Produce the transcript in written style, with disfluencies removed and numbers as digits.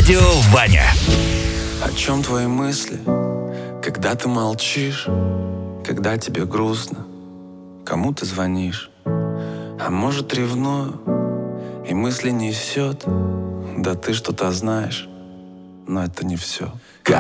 Радио Ваня. О чем твои мысли, когда ты молчишь, когда тебе грустно, кому ты звонишь? А может, ревную и мысли несет, да ты что-то знаешь, но это не все.